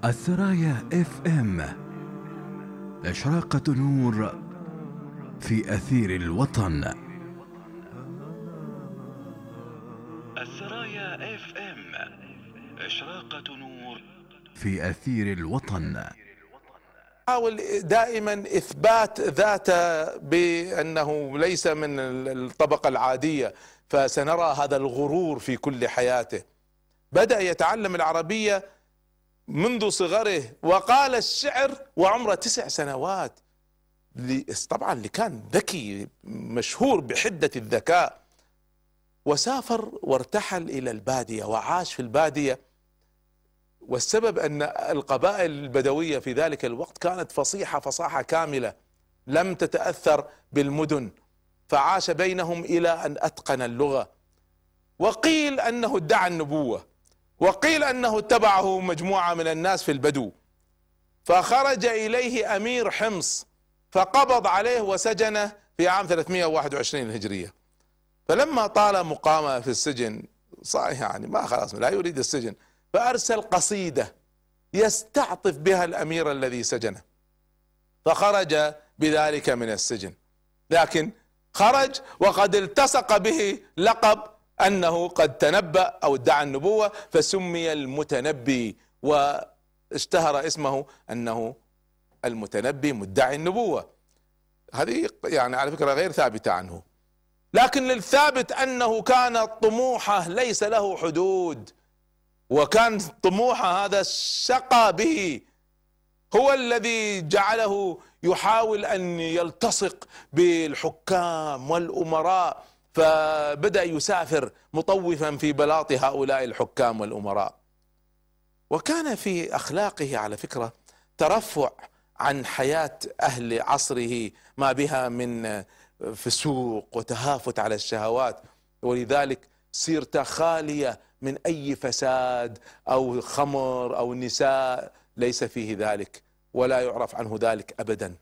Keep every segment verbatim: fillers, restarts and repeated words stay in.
السرايا اف ام، إشراقة نور في أثير الوطن. السرايا اف ام، إشراقة نور في أثير الوطن. حاول دائما إثبات ذاته بأنه ليس من الطبقة العادية، فسنرى هذا الغرور في كل حياته. بدأ يتعلم العربية منذ صغره، وقال الشعر وعمره تسع سنوات. طبعا اللي كان ذكي مشهور بحدة الذكاء، وسافر وارتحل إلى البادية وعاش في البادية. والسبب أن القبائل البدوية في ذلك الوقت كانت فصيحة فصاحة كاملة، لم تتأثر بالمدن، فعاش بينهم إلى أن أتقن اللغة. وقيل أنه ادعى النبوة، وقيل أنه اتبعه مجموعة من الناس في البدو، فخرج إليه أمير حمص فقبض عليه وسجنه في عام ثلاثمائة وواحد وعشرين الهجرية. فلما طال مقامه في السجن صحيح يعني ما خلاص لا يريد السجن، فأرسل قصيدة يستعطف بها الأمير الذي سجنه، فخرج بذلك من السجن. لكن خرج وقد التصق به لقب أنه قد تنبأ أو ادعى النبوة، فسمي المتنبي، واشتهر اسمه أنه المتنبي مدعي النبوة. هذه يعني على فكرة غير ثابتة عنه، لكن الثابت أنه كان طموحه ليس له حدود، وكان طموحه هذا شقى به، هو الذي جعله يحاول أن يلتصق بالحكام والأمراء، فبدأ يسافر مطوفا في بلاط هؤلاء الحكام والأمراء. وكان في أخلاقه على فكرة ترفع عن حياة أهل عصره ما بها من فسوق وتهافت على الشهوات، ولذلك سيرته خالية من أي فساد أو خمر أو نساء، ليس فيه ذلك ولا يعرف عنه ذلك أبدا.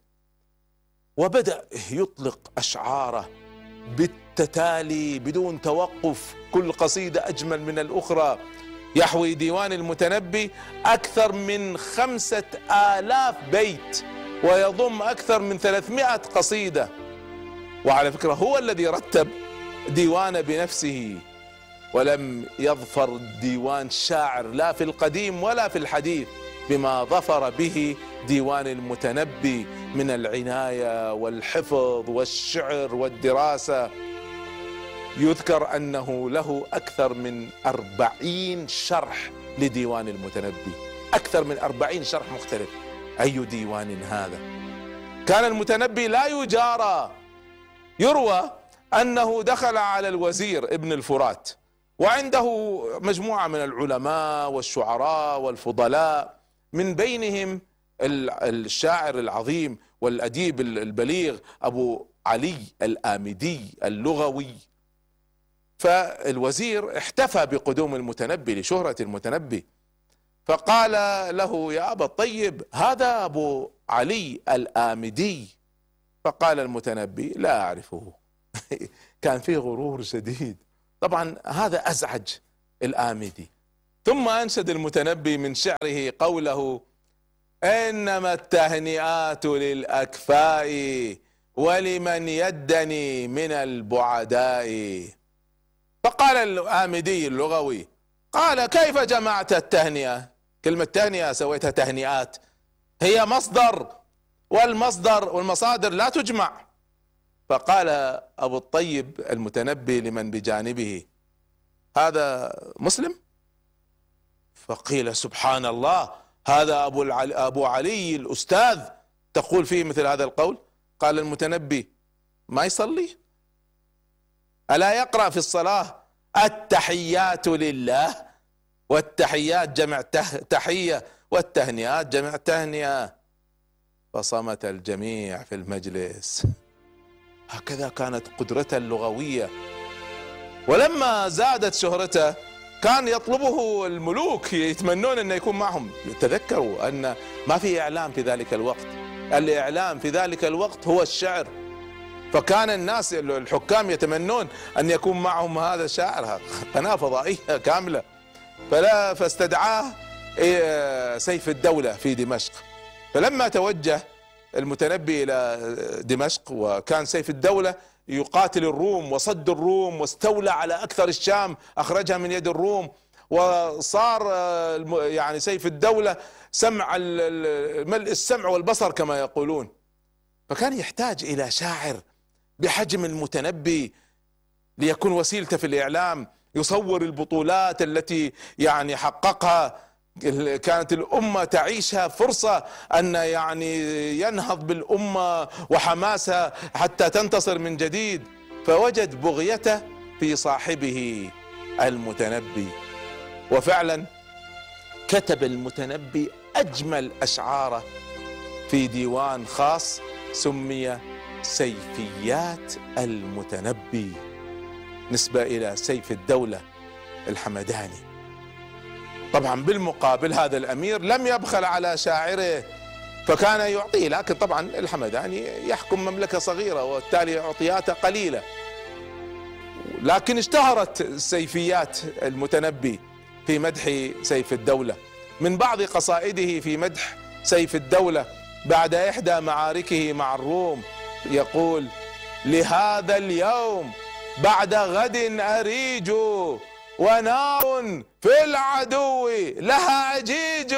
وبدأ يطلق أشعاره بالتتالي بدون توقف، كل قصيدة أجمل من الأخرى. يحوي ديوان المتنبي أكثر من خمسة آلاف بيت، ويضم أكثر من ثلاثمائة قصيدة. وعلى فكرة هو الذي رتب ديوان بنفسه، ولم يظفر ديوان شاعر لا في القديم ولا في الحديث بما ظفر به ديوان المتنبي من العناية والحفظ والشعر والدراسة. يذكر أنه له أكثر من أربعين شرح لديوان المتنبي، أكثر من أربعين شرح مختلف. أي ديوان هذا! كان المتنبي لا يجارى. يروى أنه دخل على الوزير ابن الفرات، وعنده مجموعة من العلماء والشعراء والفضلاء، من بينهم الشاعر العظيم والأديب البليغ أبو علي الآمدي اللغوي. فالوزير احتفى بقدوم المتنبي لشهرة المتنبي، فقال له: يا أبا الطيب، هذا أبو علي الآمدي. فقال المتنبي: لا أعرفه. كان فيه غرور شديد. طبعا هذا أزعج الآمدي. ثم أنشد المتنبي من شعره قوله: إنما التهنئات للأكفاء ولمن يدني من البعداء. فقال الآمدي اللغوي، قال: كيف جمعت التهنئة؟ كلمة تهنئة سويتها تهنئات، هي مصدر، والمصدر والمصادر لا تجمع. فقال أبو الطيب المتنبي لمن بجانبه: هذا مسلم؟ فقيل: سبحان الله، هذا أبو, العلي أبو علي الأستاذ تقول فيه مثل هذا القول؟ قال المتنبي: ما يصلي؟ ألا يقرأ في الصلاة التحيات لله؟ والتحيات جمع تحية، والتهنئات جمع تهنئة. فصمت الجميع في المجلس. هكذا كانت قدرته اللغوية. ولما زادت شهرته كان يطلبه الملوك، يتمنون أن يكون معهم. تذكروا أن ما في إعلام في ذلك الوقت، الإعلام في ذلك الوقت هو الشعر، فكان الناس الحكام يتمنون أن يكون معهم هذا الشاعر، قناة فضائية كاملة. فلا فاستدعاه سيف الدولة في دمشق. فلما توجه المتنبي إلى دمشق وكان سيف الدولة يقاتل الروم وصد الروم واستولى على أكثر الشام، أخرجها من يد الروم، وصار يعني سيف الدولة سمع ملء السمع والبصر كما يقولون. فكان يحتاج إلى شاعر بحجم المتنبي ليكون وسيلته في الإعلام، يصور البطولات التي يعني حققها، كانت الأمة تعيشها فرصة أن يعني ينهض بالأمة وحماسها حتى تنتصر من جديد. فوجد بغيته في صاحبه المتنبي، وفعلا كتب المتنبي أجمل أشعاره في ديوان خاص سمي سيفيات المتنبي، نسبة إلى سيف الدولة الحمداني. طبعا بالمقابل هذا الأمير لم يبخل على شاعره فكان يعطيه، لكن طبعا الحمداني يحكم مملكة صغيرة وبالتالي عطياته قليلة. لكن اشتهرت سيفيات المتنبي في مدح سيف الدولة. من بعض قصائده في مدح سيف الدولة بعد إحدى معاركه مع الروم يقول: لهذا اليوم بعد غد أريج، ونار في العدو لها عجيج،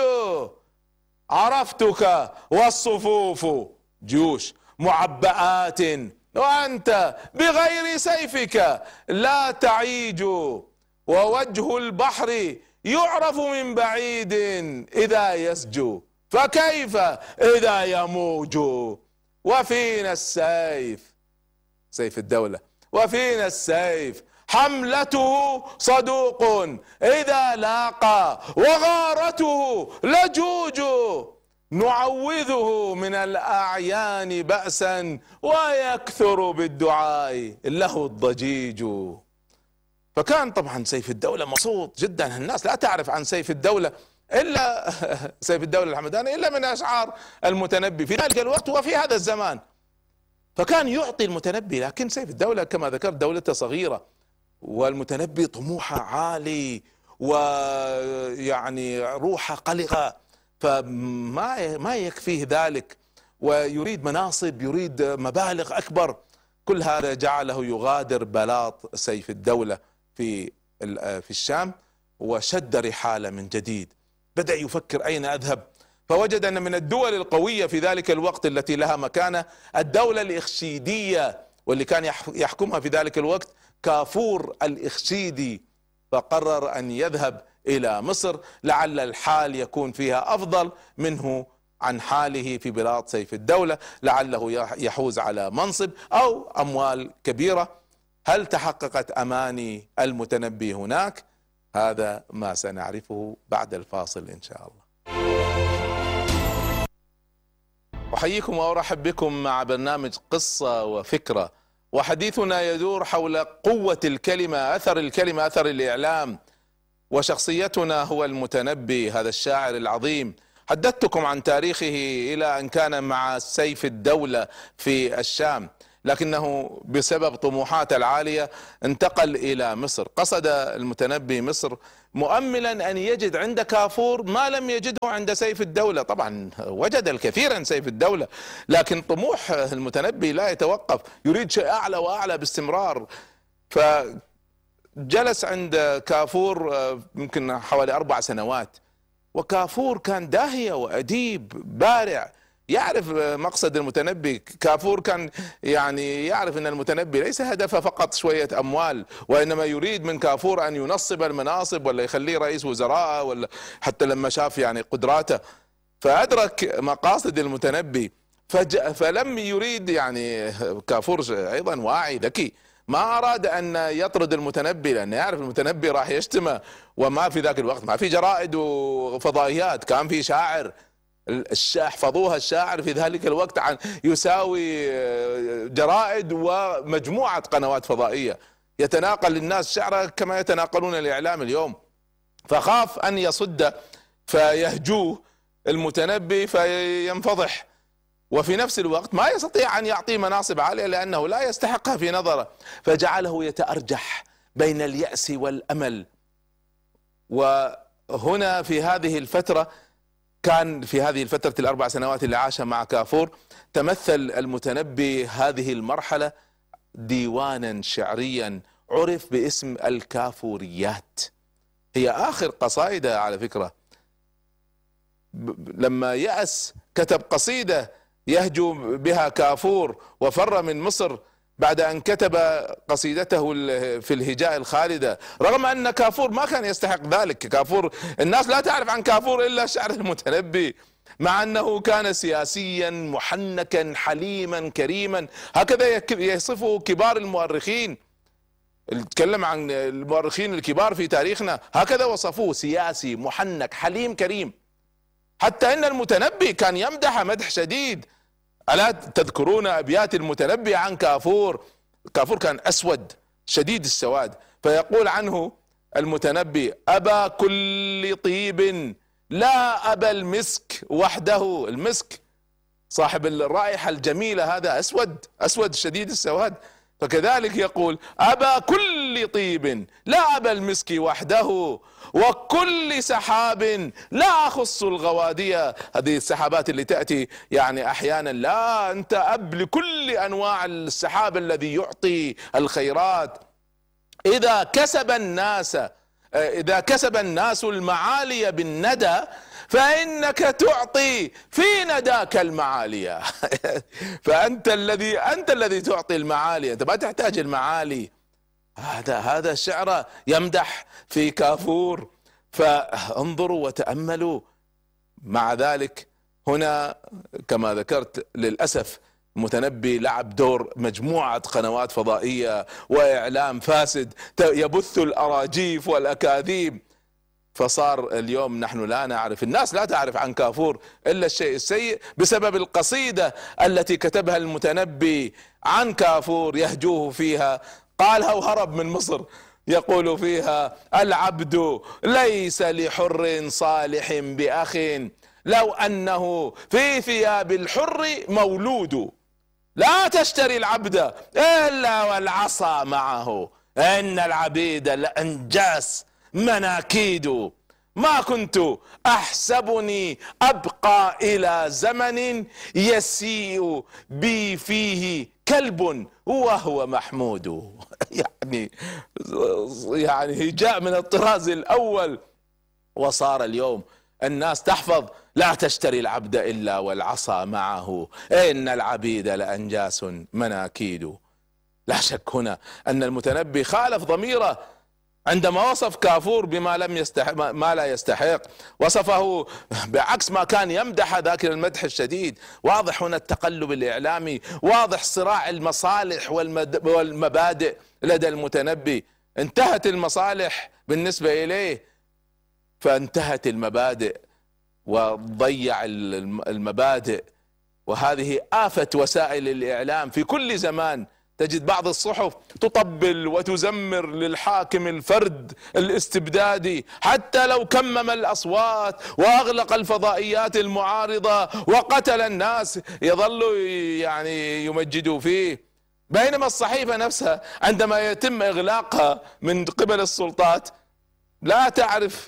عرفتك والصفوف جيوش معبآت، وأنت بغير سيفك لا تعيج، ووجه البحر يعرف من بعيد إذا يسجو، فكيف إذا يموج، وفينا السيف سيف الدولة، وفينا السيف حملته صدوق إذا لاقى، وغارته لجوج، نعوذه من الأعيان بأسا، ويكثر بالدعاء له الضجيج. فكان طبعا سيف الدولة مبسوط جدا، الناس لا تعرف عن سيف الدولة إلا سيف الدولة الحمداني إلا من أشعار المتنبي في ذلك الوقت وفي هذا الزمان. فكان يعطي المتنبي، لكن سيف الدولة كما ذكرت دولته صغيرة، والمتنبي طموحه عالي ويعني روحه قلقة، فما ما يكفيه ذلك، ويريد مناصب، يريد مبالغ أكبر. كل هذا جعله يغادر بلاط سيف الدولة في في الشام، وشد رحاله من جديد. بدأ يفكر أين أذهب، فوجد أن من الدول القوية في ذلك الوقت التي لها مكانة الدولة الإخشيدية، واللي كان يحكمها في ذلك الوقت كافور الإخشيدي. فقرر أن يذهب إلى مصر لعل الحال يكون فيها أفضل منه عن حاله في بلاط سيف الدولة، لعله يحوز على منصب أو أموال كبيرة. هل تحققت أماني المتنبي هناك؟ هذا ما سنعرفه بعد الفاصل إن شاء الله. أحييكم وأرحب بكم مع برنامج قصة وفكرة، وحديثنا يدور حول قوة الكلمة، أثر الكلمة، أثر الإعلام، وشخصيتنا هو المتنبي هذا الشاعر العظيم. حدثتكم عن تاريخه إلى أن كان مع سيف الدولة في الشام، لكنه بسبب طموحاته العالية انتقل إلى مصر. قصد المتنبي مصر مؤملا أن يجد عند كافور ما لم يجده عند سيف الدولة. طبعا وجد الكثير عن سيف الدولة، لكن طموح المتنبي لا يتوقف، يريد شيء أعلى وأعلى باستمرار. فجلس عند كافور يمكن حوالي أربع سنوات، وكافور كان داهية وأديب بارع، يعرف مقصد المتنبي. كافور كان يعني يعرف أن المتنبي ليس هدفه فقط شوية أموال، وإنما يريد من كافور أن ينصب المناصب ولا يخليه رئيس وزراء، ولا حتى لما شاف يعني قدراته فأدرك مقاصد المتنبي. فلم يريد، يعني كافور أيضا واعي ذكي، ما أراد أن يطرد المتنبي لأنه يعرف المتنبي راح يشتمه، وما في ذاك الوقت ما في جرائد وفضائيات، كان في شاعر احفظوها، الشاعر في ذلك الوقت عن يساوي جرائد ومجموعة قنوات فضائية يتناقل للناس شعره كما يتناقلون الإعلام اليوم. فخاف أن يصد فيهجوه المتنبي فينفضح، وفي نفس الوقت ما يستطيع أن يعطيه مناصب عالية لأنه لا يستحقها في نظره، فجعله يتأرجح بين اليأس والأمل. و فهنا في هذه الفترة كان في هذه الفترة الأربع سنوات اللي عاشها مع كافور تمثل المتنبي هذه المرحلة ديوانا شعريا عرف باسم الكافوريات. هي آخر قصائده على فكرة. لما يأس كتب قصيدة يهجو بها كافور وفر من مصر بعد أن كتب قصيدته في الهجاء الخالدة، رغم أن كافور ما كان يستحق ذلك. كافور الناس لا تعرف عن كافور إلا شعر المتنبي، مع أنه كان سياسيا محنكا حليما كريما، هكذا يصفه كبار المؤرخين. نتكلم عن المؤرخين الكبار في تاريخنا هكذا وصفوه، سياسي محنك حليم كريم. حتى ان المتنبي كان يمدح مدح شديد. ألا تذكرون أبيات المتنبي عن كافور؟ كافور كان أسود شديد السواد، فيقول عنه المتنبي: أبا كل طيب لا أبا المسك وحده. المسك صاحب الرائحة الجميلة هذا أسود أسود شديد السواد، فكذلك يقول: أبا كل طيب لا أبا المسك وحده وكل سحاب لا أخص الغوادية. هذه السحابات اللي تأتي يعني أحيانا، لا، أنت أب لكل أنواع السحاب الذي يعطي الخيرات. إذا كسب الناس إذا كسب الناس المعالي بالندى فإنك تعطي في نداك المعالي. فأنت الذي أنت الذي تعطي المعالي، أنت ما تحتاج المعالي. هذا هذا الشعر يمدح في كافور، فانظروا وتأملوا. مع ذلك هنا كما ذكرت للأسف المتنبي لعب دور مجموعة قنوات فضائية وإعلام فاسد يبث الأراجيف والأكاذيب، فصار اليوم نحن لا نعرف، الناس لا تعرف عن كافور إلا الشيء السيء بسبب القصيدة التي كتبها المتنبي عن كافور يهجوه فيها. قالها وهرب من مصر، يقول فيها: العبد ليس لحر صالح بأخ لو أنه في ثياب الحر مولود، لا تشتري العبد إلا والعصا معه، إن العبيد لأنجاس مناكيد، ما كنت أحسبني أبقى إلى زمن يسيء بي فيه كلب وهو محمود. يعني يعني جاء من الطراز الأول، وصار اليوم الناس تحفظ: لا تشتري العبد إلا والعصا معه، إن العبيد لأنجاس مناكيد. لا شك هنا أن المتنبي خالف ضميره عندما وصف كافور بما لم يستحق، ما لا يستحق، وصفه بعكس ما كان يمدح ذاك المدح الشديد. واضح هنا التقلب الإعلامي، واضح صراع المصالح والمبادئ لدى المتنبي. انتهت المصالح بالنسبة إليه فانتهت المبادئ، وضيع المبادئ. وهذه آفة وسائل الإعلام في كل زمان. تجد بعض الصحف تطبل وتزمر للحاكم الفرد الاستبدادي، حتى لو كمم الأصوات وأغلق الفضائيات المعارضة وقتل الناس يظلوا يعني يمجدوا فيه. بينما الصحيفة نفسها عندما يتم إغلاقها من قبل السلطات لا تعرف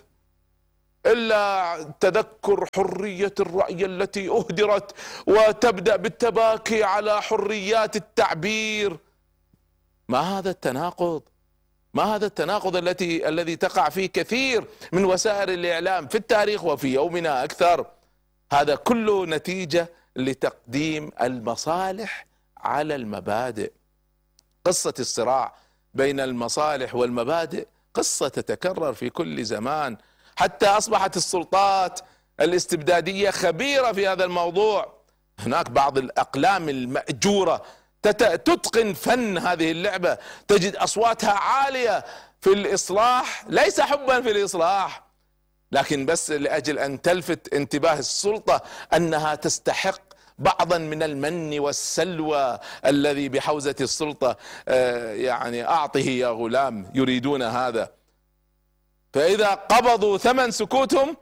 إلا تذكر حرية الرأي التي أهدرت، وتبدأ بالتباكي على حريات التعبير. ما هذا التناقض؟ ما هذا التناقض التي الذي تقع فيه كثير من وسائل الإعلام في التاريخ وفي يومنا أكثر؟ هذا كله نتيجة لتقديم المصالح على المبادئ. قصة الصراع بين المصالح والمبادئ قصة تتكرر في كل زمان، حتى أصبحت السلطات الاستبدادية خبيرة في هذا الموضوع. هناك بعض الأقلام المأجورة تتقن فن هذه اللعبة، تجد أصواتها عالية في الإصلاح، ليس حبا في الإصلاح، لكن بس لأجل أن تلفت انتباه السلطة أنها تستحق بعضا من المن والسلوى الذي بحوزة السلطة. يعني أعطه يا غلام، يريدون هذا. فإذا قبضوا ثمن سكوتهم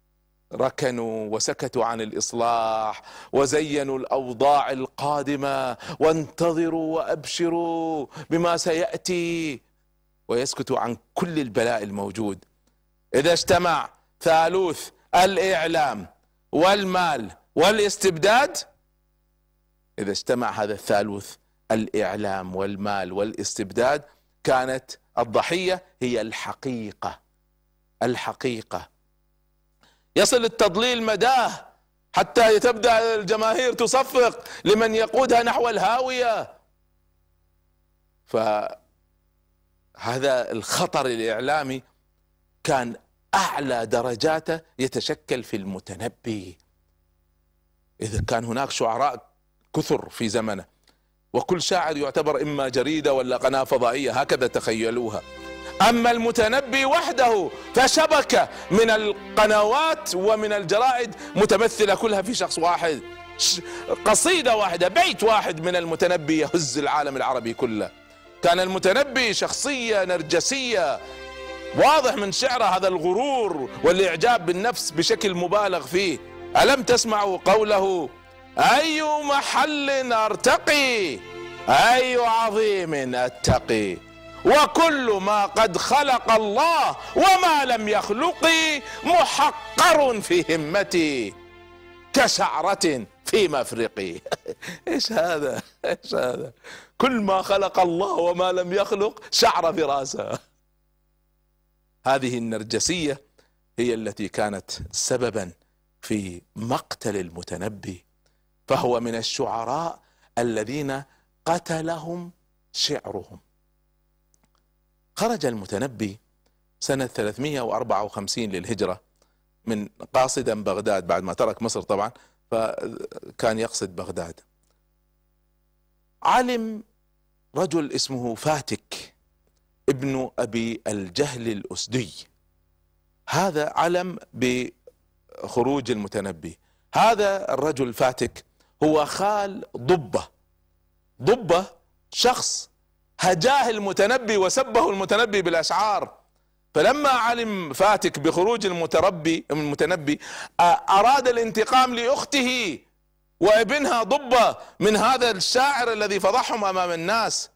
ركنوا وسكتوا عن الإصلاح وزينوا الأوضاع القادمة، وانتظروا وأبشروا بما سيأتي، ويسكتوا عن كل البلاء الموجود. إذا اجتمع ثالوث الإعلام والمال والاستبداد، إذا اجتمع هذا الثالوث الإعلام والمال والاستبداد كانت الضحية هي الحقيقة. الحقيقة يصل التضليل مداه حتى تبدأ الجماهير تصفق لمن يقودها نحو الهاوية. فهذا الخطر الإعلامي كان أعلى درجاته يتشكل في المتنبي. إذا كان هناك شعراء كثر في زمنه، وكل شاعر يعتبر إما جريدة ولا قناة فضائية، هكذا تخيلوها. أما المتنبي وحده فشبكة من القنوات ومن الجرائد متمثلة كلها في شخص واحد، قصيدة واحدة، بيت واحد من المتنبي يهز العالم العربي كله. كان المتنبي شخصية نرجسية، واضح من شعره هذا الغرور والإعجاب بالنفس بشكل مبالغ فيه. ألم تسمعوا قوله: أي محل أرتقي، أي عظيم أتقي، وكل ما قد خلق الله وما لم يخلقي محقر في همتي كشعرة في مفرقي. ايش هذا؟ ايش هذا؟ كل ما خلق الله وما لم يخلق شعر في راسه. هذه النرجسية هي التي كانت سببا في مقتل المتنبي، فهو من الشعراء الذين قتلهم شعرهم. خرج المتنبي سنة ثلاثمئة وأربعة وخمسين للهجرة من قاصدا بغداد، بعد ما ترك مصر طبعا، فكان يقصد بغداد. علم رجل اسمه فاتك ابن أبي الجهل الأسدي، هذا علم بخروج المتنبي. هذا الرجل فاتك هو خال ضبة. ضبة شخص هجاه المتنبي وسبه المتنبي بالأشعار، فلما علم فاتك بخروج المتربي المتنبي أراد الانتقام لأخته وابنها ضبة من هذا الشاعر الذي فضحهم أمام الناس.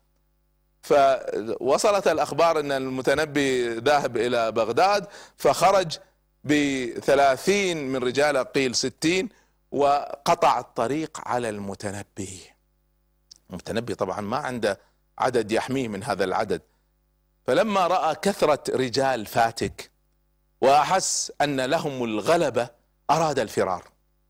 فوصلت الأخبار أن المتنبي ذاهب إلى بغداد، فخرج بثلاثين من رجاله قيل ستين، وقطع الطريق على المتنبي. المتنبي طبعا ما عنده عدد يحميه من هذا العدد، فلما رأى كثرة رجال فاتك وأحس أن لهم الغلبة أراد الفرار،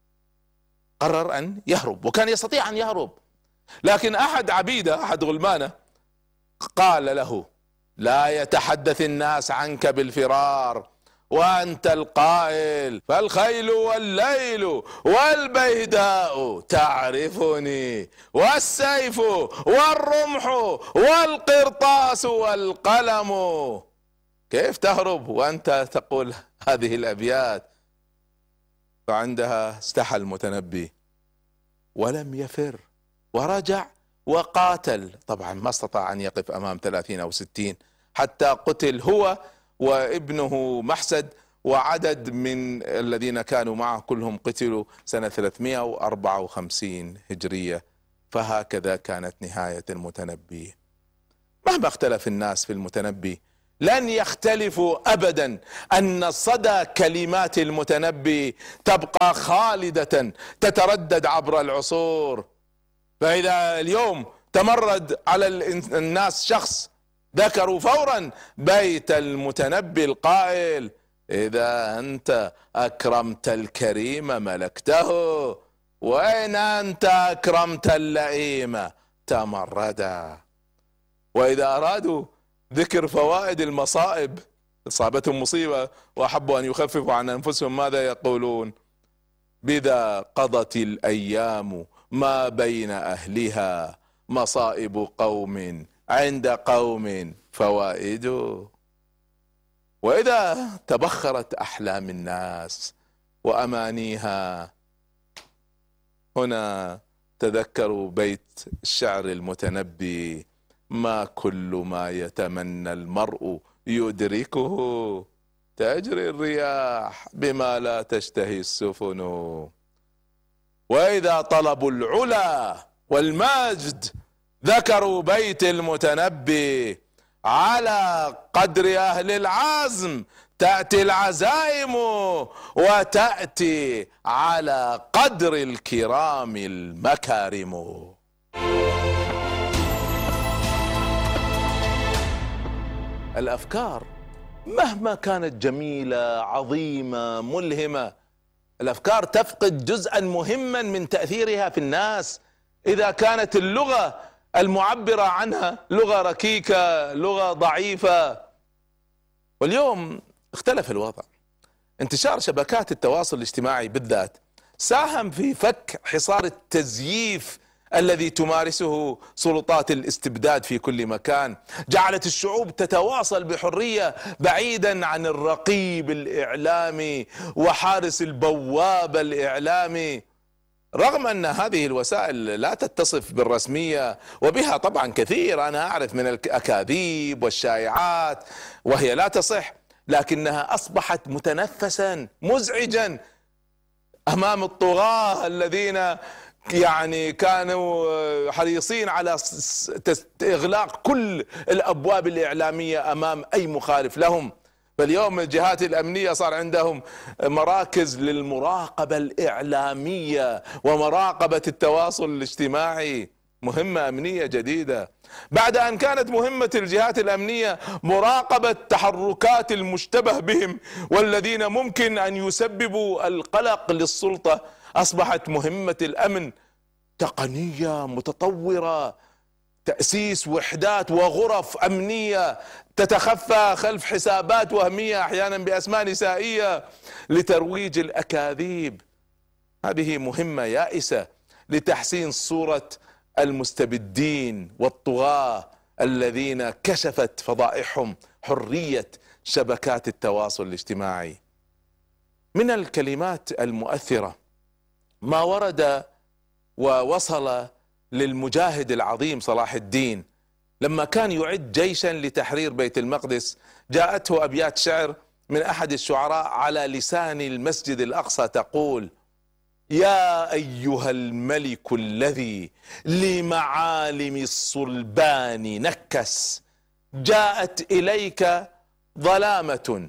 قرر أن يهرب، وكان يستطيع أن يهرب، لكن أحد عبيده أحد غلمانه قال له: لا يتحدث الناس عنك بالفرار وأنت القائل، فالخيل والليل والبيداء تعرفني، والسيف والرمح والقرطاس والقلم. كيف تهرب وأنت تقول هذه الأبيات؟ فعندها استحى المتنبي ولم يفر، ورجع وقاتل. طبعا ما استطاع أن يقف أمام ثلاثين أو ستين، حتى قتل هو وابنه محسد وعدد من الذين كانوا معه كلهم قتلوا سنة ثلاثمئة وأربعة وخمسين هجرية. فهكذا كانت نهاية المتنبي. مهما اختلف الناس في المتنبي لن يختلفوا أبدا أن صدى كلمات المتنبي تبقى خالدة تتردد عبر العصور. فإذا اليوم تمرد على الناس شخص ذكروا فورا بيت المتنبي القائل: إذا أنت أكرمت الكريم ملكته، وإن أنت أكرمت اللئيم تمردا. وإذا أرادوا ذكر فوائد المصائب، أصابتهم مصيبة وأحبوا أن يخففوا عن أنفسهم، ماذا يقولون؟ بذا قضت الأيام ما بين أهلها، مصائب قوم عند قوم فوائد. وإذا تبخرت أحلام الناس وأمانيها، هنا تذكروا بيت الشعر المتنبي: ما كل ما يتمنى المرء يدركه، تجري الرياح بما لا تشتهي السفن. وإذا طلبوا العلا والمجد ذكروا بيت المتنبي: على قدر أهل العزم تأتي العزائم وتأتي على قدر الكرام المكارم. الأفكار مهما كانت جميلة عظيمة ملهمة، الأفكار تفقد جزءا مهما من تأثيرها في الناس إذا كانت اللغة المعبرة عنها لغة ركيكة، لغة ضعيفة. واليوم اختلف الوضع. انتشار شبكات التواصل الاجتماعي بالذات ساهم في فك حصار التزييف الذي تمارسه سلطات الاستبداد في كل مكان، جعلت الشعوب تتواصل بحرية بعيدا عن الرقيب الإعلامي وحارس البوابة الإعلامي. رغم أن هذه الوسائل لا تتصف بالرسمية، وبها طبعا كثير أنا أعرف من الأكاذيب والشائعات وهي لا تصح، لكنها أصبحت متنفسا مزعجا أمام الطغاة الذين يعني كانوا حريصين على إغلاق كل الأبواب الإعلامية أمام أي مخالف لهم. فاليوم الجهات الأمنية صار عندهم مراكز للمراقبة الإعلامية ومراقبة التواصل الاجتماعي، مهمة أمنية جديدة، بعد أن كانت مهمة الجهات الأمنية مراقبة تحركات المشتبه بهم والذين ممكن أن يسببوا القلق للسلطة. أصبحت مهمة الأمن تقنية متطورة، تأسيس وحدات وغرف أمنية تتخفى خلف حسابات وهمية أحيانا بأسماء نسائية لترويج الأكاذيب. هذه مهمة يائسة لتحسين صورة المستبدين والطغاة الذين كشفت فضائحهم حرية شبكات التواصل الاجتماعي. من الكلمات المؤثرة ما ورد ووصل للمجاهد العظيم صلاح الدين لما كان يعد جيشا لتحرير بيت المقدس. جاءته أبيات شعر من أحد الشعراء على لسان المسجد الأقصى تقول: يا أيها الملك الذي لمعالم الصلبان نكس، جاءت إليك ظلامة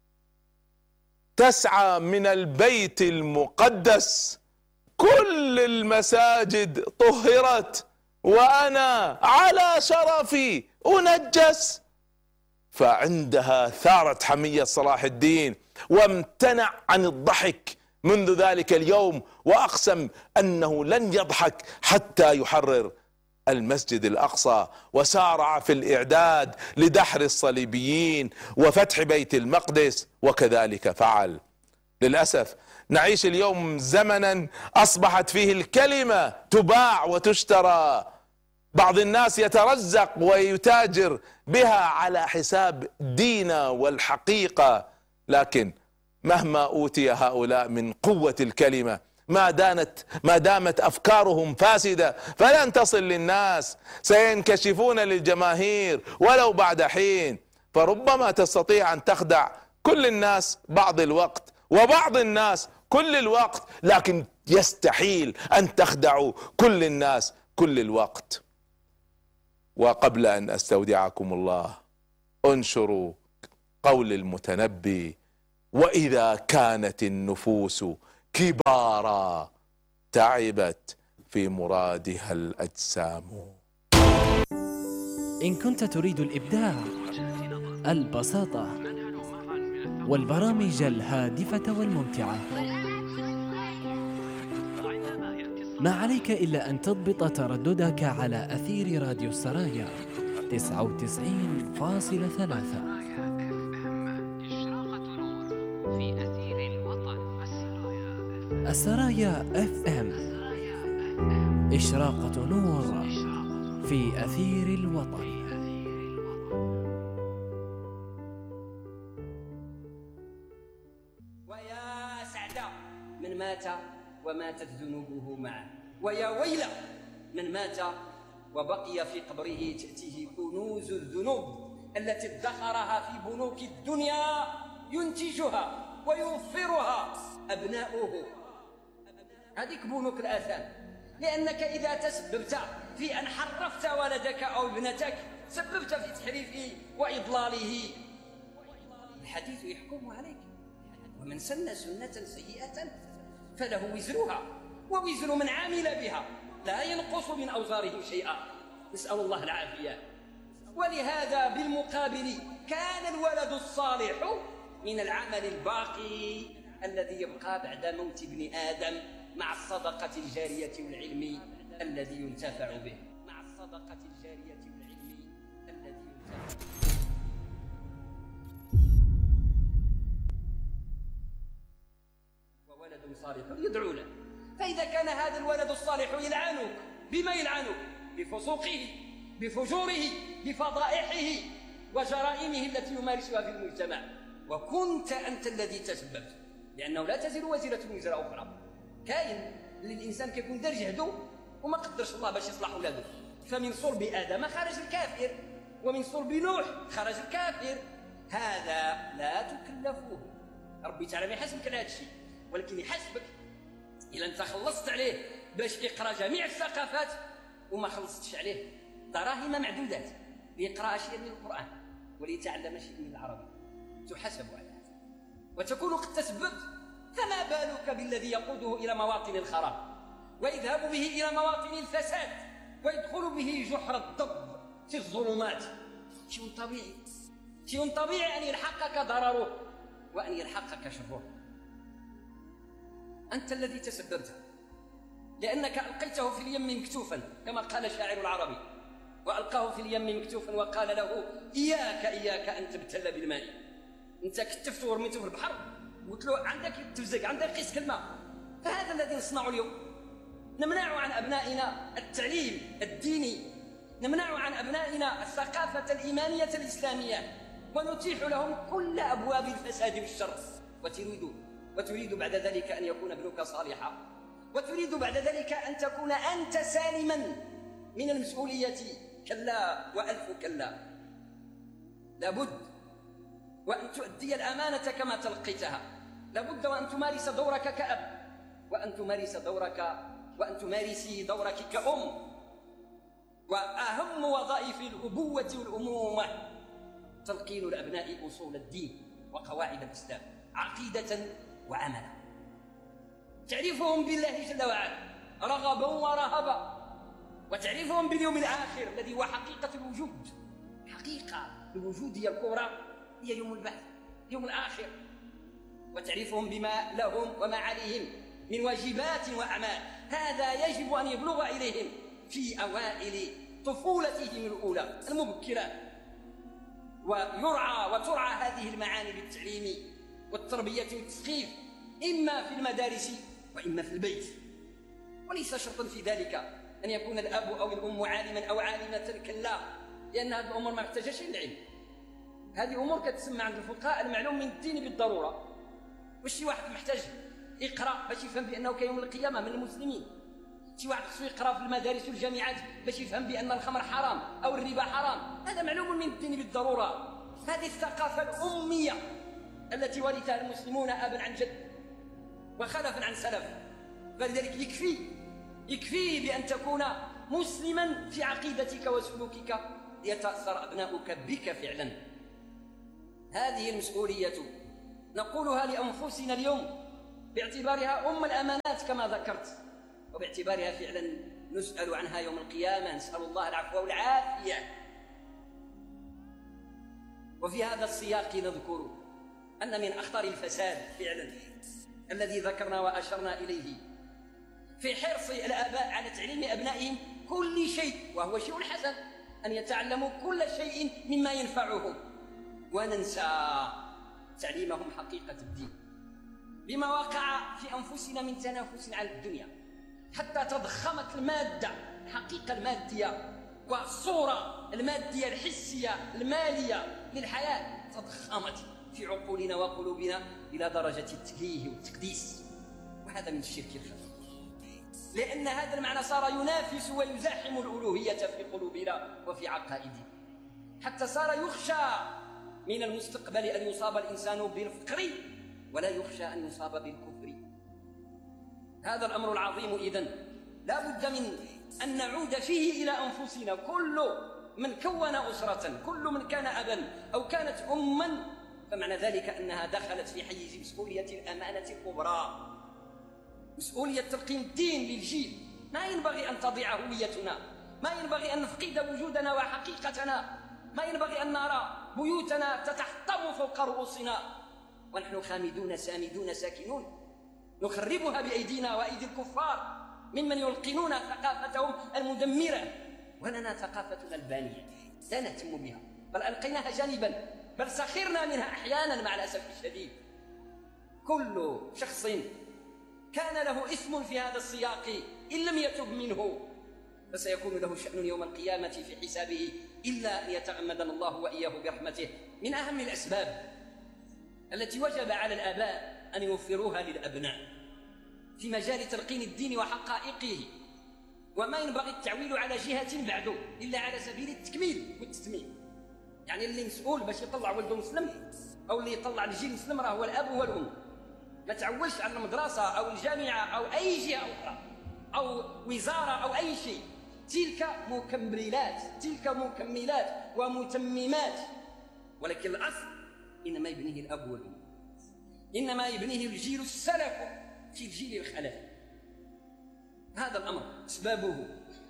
تسعى من البيت المقدس، كل المساجد طهرت وأنا على شرفي أنجس. فعندها ثارت حمية صلاح الدين وامتنع عن الضحك منذ ذلك اليوم، وأقسم أنه لن يضحك حتى يحرر المسجد الأقصى، وسارع في الإعداد لدحر الصليبيين وفتح بيت المقدس، وكذلك فعل. للأسف نعيش اليوم زمنا أصبحت فيه الكلمة تباع وتشترى. بعض الناس يترزق ويتاجر بها على حساب دينه والحقيقة، لكن مهما أوتي هؤلاء من قوة الكلمة ما دانت ما دامت أفكارهم فاسدة فلن تصل للناس، سينكشفون للجماهير ولو بعد حين. فربما تستطيع أن تخدع كل الناس بعض الوقت وبعض الناس كل الوقت، لكن يستحيل أن تخدعوا كل الناس كل الوقت. وقبل أن أستودعكم الله انشروا قول المتنبي: وإذا كانت النفوس كبارا تعبت في مرادها الأجسام. إن كنت تريد الإبداع، البساطة والبرامج الهادفة والممتعة، ما عليك إلا أن تضبط ترددك على أثير راديو السرايا تسعة وتسعين فاصلة ثلاثة. السرايا اف ام، إشراقة نور في أثير الوطن. ويا سعد من مات وماتت ذنوبه معه، ويا ويل من مات وبقي في قبره تأتيه كنوز الذنوب التي ادخرها في بنوك الدنيا ينتجها ويوفرها أبناؤه. هذيك بنوك الآثام، لأنك إذا تسببت في أن حرفت ولدك أو ابنتك سببت في تحريفه وإضلاله. الحديث يحكم عليك. ومن سن سنة سيئة فله وزرها ووزر من عامل بها لا ينقص من أوزارهم شيئا، نسأل الله العافية. ولهذا بالمقابل كان الولد الصالح من العمل الباقي الذي يبقى بعد موت ابن آدم، مع الصدقة الجارية والعلم الذي ينتفع به، مع الصدقة الجارية والعلم الذي ينتفع به. وولد صالح يدعو له. فإذا كان هذا الولد الصالح يلعنك، بما يلعنك؟ بفسوقه، بفجوره، بفضائحه وجرائمه التي يمارسها في المجتمع، وكنت أنت الذي تسببت، لأنه لا تزر وزرة وزر أخرى. كاين للإنسان كيكون دار جهده وما قدرش الله باش يصلح ولاده، فمن صلب آدم خرج الكافر، ومن صلب نوح خرج الكافر. هذا لا تكلفوه، ربي تعالى ما يحاسبك على هذا الشيء، ولكن يحاسبك إلا أنت خلصت عليه باش يقرأ جميع الثقافات وما خلصتش عليه دراهم معدودات ليقرأ شيئا من القرآن وليتعلم شيئا من العربي، تحاسب على هذا وتكون قد تسببت. فما بالك بالذي يقوده إلى مواطن الخراب ويذهب به إلى مواطن الفساد ويدخل به جحر الضب في الظلمات؟ شيء طبيعي، شيء طبيعي أن يلحقك ضرره وأن يلحقك شره. أنت الذي تسببت، لأنك ألقيته في اليم مكتوفا كما قال شاعر العربي، وألقاه في اليم مكتوفا وقال له إياك إياك أن تبتل بالماء. أنت كتفته ورميته في البحر وقلت له عندك تفزق، عندك قيس كلمة. فهذا الذي نصنعه اليوم، نمنع عن أبنائنا التعليم الديني، نمنع عن أبنائنا الثقافة الإيمانية الإسلامية، ونتيح لهم كل أبواب الفساد والشر. وتريد وتريد بعد ذلك أن يكون ابنك صالحا، وتريد بعد ذلك أن تكون أنت سالما من المسؤولية. كلا وألف كلا، لابد وأن تؤدي الأمانة كما تلقيتها، لابد وأن تمارس دورك كأب، وأن تمارس دورك وأن تمارسي دورك كأم. وأهم وظائف الأبوة والأمومة تلقين الأبناء أصول الدين وقواعد الإسلام عقيدة وعملا، تعرفهم بالله جل وعلا رغبا ورهبا، وتعرفهم باليوم الآخر الذي هو حقيقة الوجود. حقيقة الوجودية الكبرى هي يوم البعث، يوم الآخر. وتعرفهم بما لهم وما عليهم من واجبات وأعمال، هذا يجب أن يبلغ إليهم في أوائل طفولتهم الأولى المبكرة، ويرعى وترعى هذه المعاني بالتعليم والتربية والتثقيف، إما في المدارس وإما في البيت. وليس شرطا في ذلك أن يكون الأب أو الأم عالما أو عالمة، كلا، لأن هذه الأمور ما محتاجة العلم. هذه أمور كتسمى عند الفقهاء المعلوم من الدين بالضرورة. واش شي واحد محتاج يقرأ باش يفهم بأنه كيوم القيامة من المسلمين؟ شي واحد خصو يقرأ في المدارس والجامعات باش يفهم بأن الخمر حرام أو الربا حرام؟ هذا معلوم من الدين بالضرورة. هذه الثقافة الأمية التي ورثها المسلمون أبا عن جد وخلفا عن سلف. فلذلك يكفي يكفي بأن تكون مسلما في عقيدتك وسلوكك ليتأثر أبناؤك بك فعلا. هذه المسؤولية نقولها لأنفسنا اليوم باعتبارها أم الأمانات كما ذكرت، وباعتبارها فعلا نسأل عنها يوم القيامة، نسأل الله العفو والعافية. وفي هذا السياق نذكر أن من أخطر الفساد فعلا الذي ذكرنا وأشرنا إليه في حرص الآباء على تعليم أبنائهم كل شيء، وهو شيء حسن أن يتعلموا كل شيء مما ينفعهم، وننسى تعليمهم حقيقة الدين، بما وقع في أنفسنا من تنافس على الدنيا حتى تضخمت المادة، الحقيقة المادية والصورة المادية الحسية المالية للحياة تضخمت في عقولنا وقلوبنا إلى درجة التكليه والتقديس. وهذا من الشرك الخفي، لأن هذا المعنى صار ينافس ويزاحم الألوهية في قلوبنا وفي عقائدنا، حتى صار يخشى من المستقبل أن يصاب الإنسان بالفقر ولا يخشى أن يصاب بالكفر. هذا الأمر العظيم إذن لا بد من أن نعود فيه إلى أنفسنا، كل من كون أسرة، كل من كان أبا أو كانت أما، فمعنى ذلك أنها دخلت في حيز مسؤولية الأمانة الكبرى، مسؤولية تلقين الدين للجيل. ما ينبغي أن تضيع هويتنا، ما ينبغي أن نفقد وجودنا وحقيقتنا، ما ينبغي أن نرى بيوتنا تتحطم فوق رؤوسنا ونحن خامدون سامدون ساكنون، نخربها بأيدينا وأيدي الكفار ممن يلقنون ثقافتهم المدمرة، ولنا ثقافتنا البانية لا نهتم بها، بل ألقيناها جانبا، بل سخرنا منها أحيانا مع الأسف الشديد. كل شخص كان له اسم في هذا السياق إن لم يتب منه فسيكون له شأن يوم القيامة في حسابه، إلا أن يتغمدنا الله وإياه برحمته. من أهم الأسباب التي وجب على الآباء أن يوفروها للأبناء في مجال تلقين الدين وحقائقه، وما ينبغي التعويل على جهة بعده إلا على سبيل التكميل والتتميم. يعني اللي مسؤول باش يطلع ولده مسلم أو اللي يطلع الجيل مسلم راه هو الأب والأم. ما تعولش على المدرسة أو الجامعة أو أي جهة أخرى أو وزارة أو أي شيء، تلك مكملات، تلك مكملات ومتممات، ولكن الأصل إنما يبنيه الأب والأم، إنما يبنيه الجيل السلف في الجيل الخلف. هذا الأمر أسبابه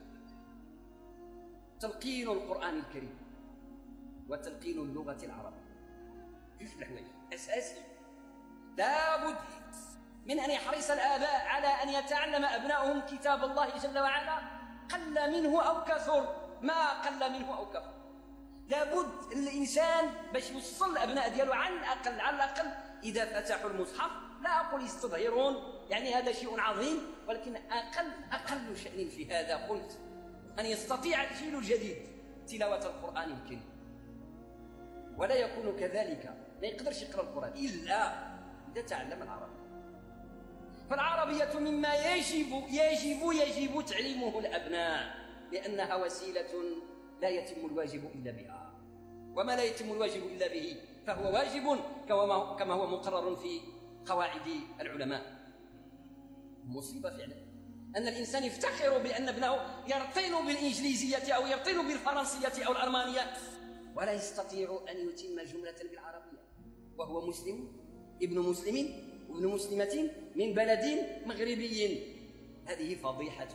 تلقين القرآن الكريم وتلقين اللغة العربية، جوج الحوايج أساسي. لا بد من أن يحرص الآباء على أن يتعلم أبنائهم كتاب الله جل وعلا، قل منه أو كثر، ما قل منه أو كثر. لا بد الإنسان باش يوصل الأبناء ديالو على الأقل على الأقل إذا فتحوا المصحف، لا أقول يستظهرون يعني هذا شيء عظيم، ولكن أقل أقل شأن في هذا قلت أن يستطيع الجيل الجديد تلاوة القرآن الكريم، ولا يكون كذلك، ما يقدرش يقرأ القرآن إلا إذا تعلم العربية. فالعربية مما يجب يجب يجب تعليمه الأبناء، لأنها وسيلة لا يتم الواجب إلا بها، وما لا يتم الواجب إلا به فهو واجب كما هو مقرر في قواعد العلماء. مصيبة فعلا أن الإنسان يفتخر بأن ابنه يرطن بالإنجليزية أو يرطن بالفرنسية أو الألمانية ولا يستطيع أن يتم جملة بالعربية، وهو مسلم ابن مسلم وابن مسلمة من بلد مغربي. هذه فضيحة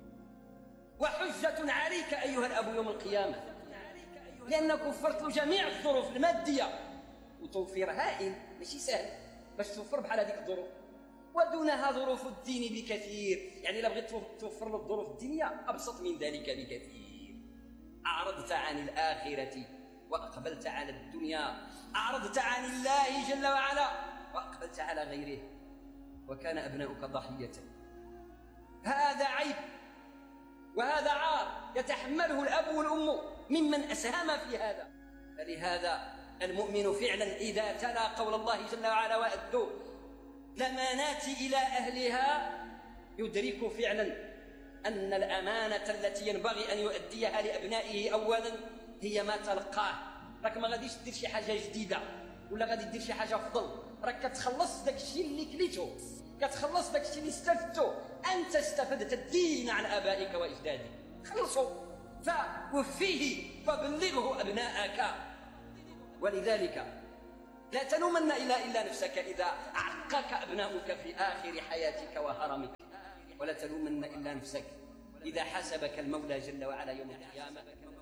وحجة عليك أيها الأب يوم القيامة، لأنك وفرت له جميع الظروف المادية، وتوفير هائل ماشي سهل باش توفر بحال هذيك الظروف، ودونها ظروف الدين بكثير. يعني لا بغيت توفر له الظروف الدينية أبسط من ذلك بكثير. أعرضت عن الآخرة وأقبلت على الدنيا، أعرضت عن الله جل وعلا وأقبلت على غيره، وكان أبناؤك ضحية. هذا عيب وهذا عار يتحمله الأب والأم ممن أسهم في هذا. فلهذا المؤمن فعلا إذا تلا قول الله جل وعلا وأدوا الأمانات إلى أهلها يدرك فعلا أن الأمانة التي ينبغي أن يؤديها لأبنائه أولا هي ما تلقاه. راك ما غاديش دير شي حاجة جديدة ولا غادي دير شي حاجة أفضل، راك كتخلص داك الشيء اللي كليته، كتخلص داك الشيء اللي استفدته. أنت استفدت الدين عن آبائك وأجدادك، خلصوا فوفيه فبلغه أبناءك. ولذلك لا تلومن إلا إلا نفسك إذا عقك أبناؤك في آخر حياتك وهرمك، ولا تلومن إلا نفسك إذا حاسبك المولى جل وعلا يوم القيامة.